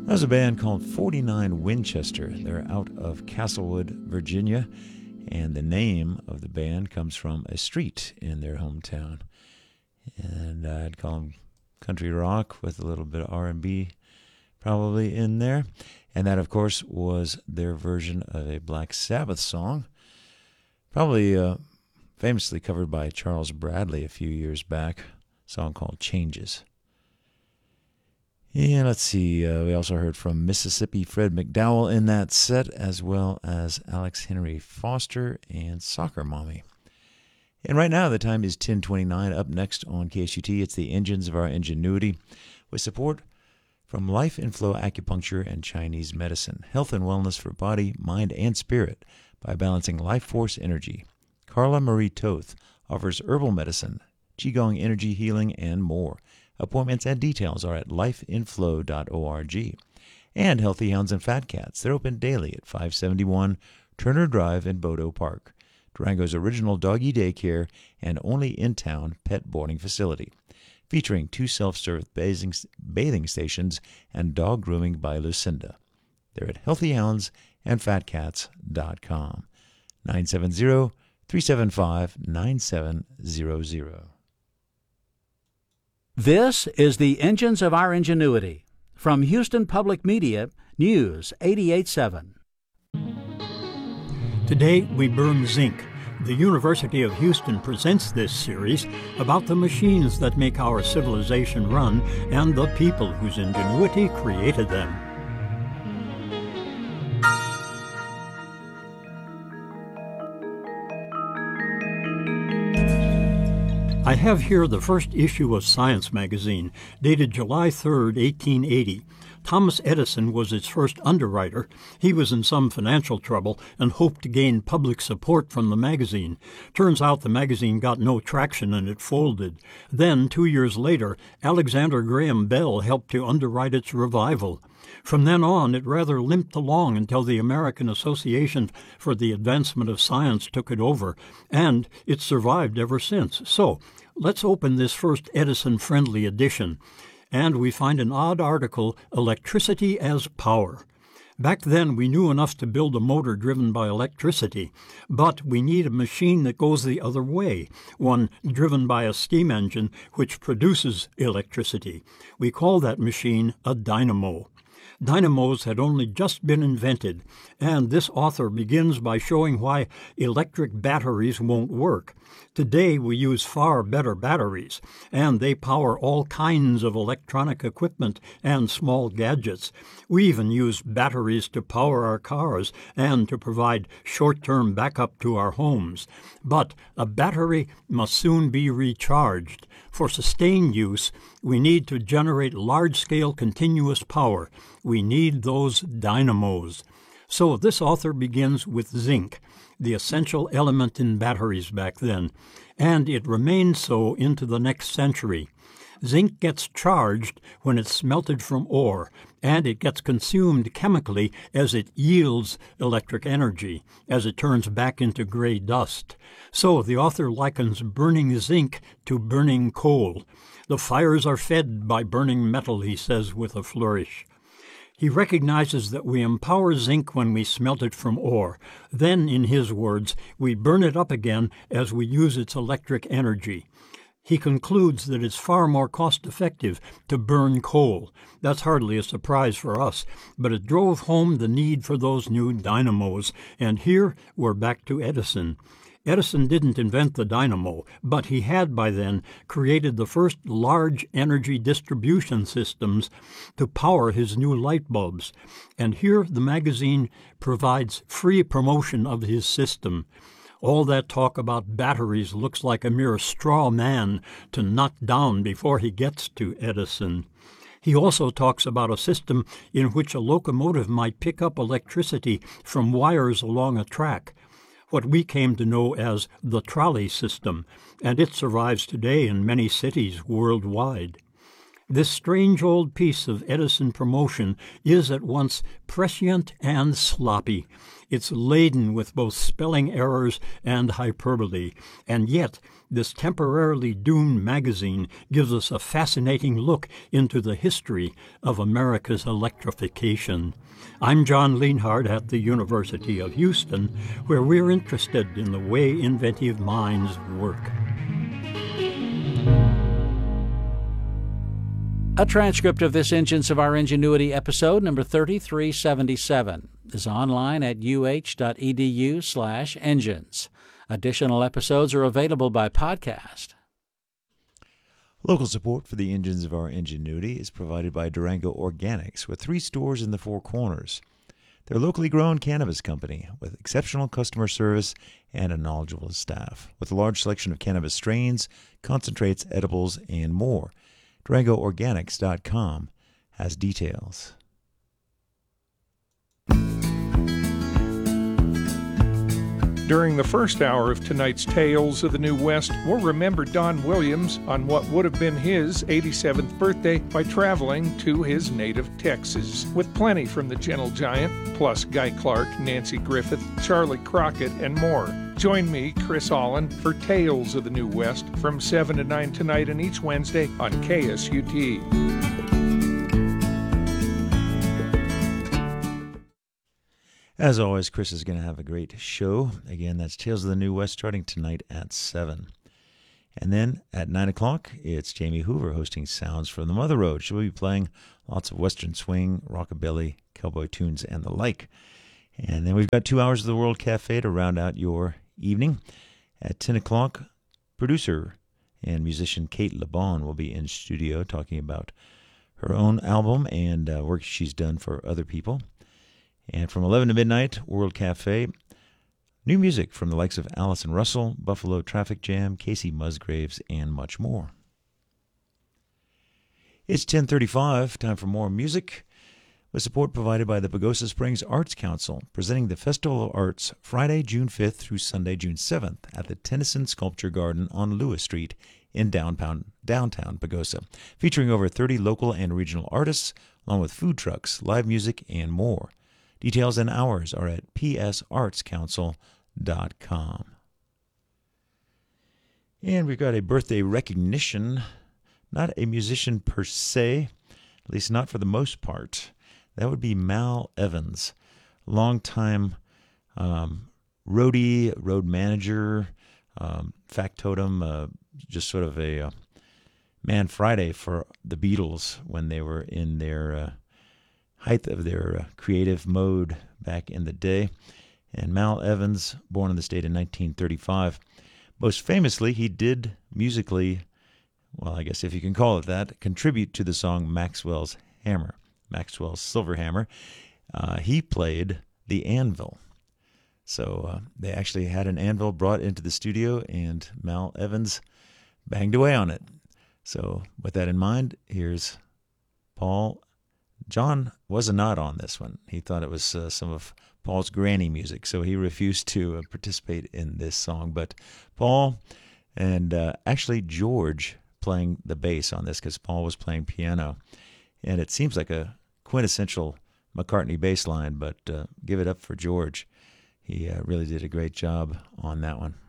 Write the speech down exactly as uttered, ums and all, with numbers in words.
There's a band called forty-nine Winchester. They're out of Castlewood, Virginia, and the name of the band comes from a street in their hometown. And I'd call them country rock with a little bit of R and B probably in there. And that, of course, was their version of a Black Sabbath song, probably uh, famously covered by Charles Bradley a few years back, a song called Changes. Yeah, let's see. Uh, we also heard from Mississippi Fred McDowell in that set, as well as Alex Henry Foster and Soccer Mommy. And right now, the time is ten twenty-nine. Up next on K S U T, it's the Engines of Our Ingenuity, with support from Life in Flow Acupuncture and Chinese Medicine. Health and wellness for body, mind, and spirit by balancing life force energy. Carla Marie Toth offers herbal medicine, Qigong energy healing, and more. Appointments and details are at life in flow dot org. And Healthy Hounds and Fat Cats. They're open daily at five seventy-one Turner Drive in Bodo Park. Durango's original doggy daycare and only in-town pet boarding facility. Featuring two self-serve bathing, bathing stations and dog grooming by Lucinda. They're at healthy hounds and fat cats dot com. nine seven zero, three seven five, nine seven zero zero. This is the Engines of Our Ingenuity. From Houston Public Media, News eighty-eight seven. Today we burn zinc. The University of Houston presents this series about the machines that make our civilization run and the people whose ingenuity created them. I have here the first issue of Science magazine, dated July third, eighteen eighty. Thomas Edison was its first underwriter. He was in some financial trouble and hoped to gain public support from the magazine. Turns out the magazine got no traction and it folded. Then, two years later, Alexander Graham Bell helped to underwrite its revival. From then on, it rather limped along until the American Association for the Advancement of Science took it over, and it's survived ever since. So, let's open this first Edison-friendly edition. And we find an odd article, Electricity as Power. Back then, we knew enough to build a motor driven by electricity, but we need a machine that goes the other way, one driven by a steam engine which produces electricity. We call that machine a dynamo. Dynamos had only just been invented, and this author begins by showing why electric batteries won't work. Today we use far better batteries, and they power all kinds of electronic equipment and small gadgets. We even use batteries to power our cars and to provide short-term backup to our homes. But a battery must soon be recharged. For sustained use, we need to generate large-scale continuous power. We need those dynamos. So this author begins with zinc, the essential element in batteries back then, and it remains so into the next century. Zinc gets charged when it's smelted from ore, and it gets consumed chemically as it yields electric energy, as it turns back into gray dust. So the author likens burning zinc to burning coal. The fires are fed by burning metal, he says with a flourish. He recognizes that we empower zinc when we smelt it from ore. Then, in his words, we burn it up again as we use its electric energy. He concludes that it's far more cost-effective to burn coal. That's hardly a surprise for us, but it drove home the need for those new dynamos. And here we're back to Edison. Edison didn't invent the dynamo, but he had by then created the first large energy distribution systems to power his new light bulbs. And here the magazine provides free promotion of his system. All that talk about batteries looks like a mere straw man to knock down before he gets to Edison. He also talks about a system in which a locomotive might pick up electricity from wires along a track, what we came to know as the trolley system, and it survives today in many cities worldwide. This strange old piece of Edison promotion is at once prescient and sloppy. It's laden with both spelling errors and hyperbole, and yet this temporarily doomed magazine gives us a fascinating look into the history of America's electrification. I'm John Lienhard at the University of Houston, where we're interested in the way inventive minds work. A transcript of this Engines of Our Ingenuity episode, number thirty-three seventy-seven, is online at uh.edu slash engines. Additional episodes are available by podcast. Local support for the Engines of Our Ingenuity is provided by Durango Organics, with three stores in the Four Corners. They're a locally grown cannabis company with exceptional customer service and a knowledgeable staff, with a large selection of cannabis strains, concentrates, edibles, and more. Durango Organics dot com has details. During the first hour of tonight's Tales of the New West, we'll remember Don Williams on what would have been his eighty-seventh birthday by traveling to his native Texas, with plenty from the Gentle Giant, plus Guy Clark, Nancy Griffith, Charlie Crockett, and more. Join me, Chris Allen, for Tales of the New West from seven to nine tonight and each Wednesday on K S U T. As always, Chris is going to have a great show. Again, that's Tales of the New West starting tonight at seven. And then at nine o'clock, it's Jamie Hoover hosting Sounds from the Mother Road. She'll be playing lots of Western swing, rockabilly, cowboy tunes, and the like. And then we've got two hours of the World Cafe to round out your evening. At ten o'clock, producer and musician Kate LeBon will be in studio talking about her own album and uh, work she's done for other people. And from eleven to midnight, World Cafe, new music from the likes of Allison Russell, Buffalo Traffic Jam, Casey Musgraves, and much more. It's ten thirty-five, time for more music, with support provided by the Pagosa Springs Arts Council, presenting the Festival of Arts Friday, June fifth through Sunday, June seventh at the Tennyson Sculpture Garden on Lewis Street in downtown, downtown Pagosa, featuring over thirty local and regional artists, along with food trucks, live music, and more. Details and hours are at p s arts council dot com. And we've got a birthday recognition, not a musician per se, at least not for the most part. That would be Mal Evans, longtime um, roadie, road manager, um, factotum, uh, just sort of a uh, Man Friday for the Beatles when they were in their uh, height of their uh, creative mode back in the day. And Mal Evans, born in the state in nineteen thirty-five. Most famously, he did musically, well, I guess if you can call it that, contribute to the song Maxwell's Hammer, Maxwell's Silver Hammer. Uh, he played the anvil. So uh, they actually had an anvil brought into the studio, and Mal Evans banged away on it. So with that in mind, here's Paul. John was not on this one. He thought it was uh, some of Paul's granny music, so he refused to uh, participate in this song. But Paul and uh, actually George playing the bass on this, because Paul was playing piano. And it seems like a quintessential McCartney bass line, but uh, give it up for George. He uh, really did a great job on that one.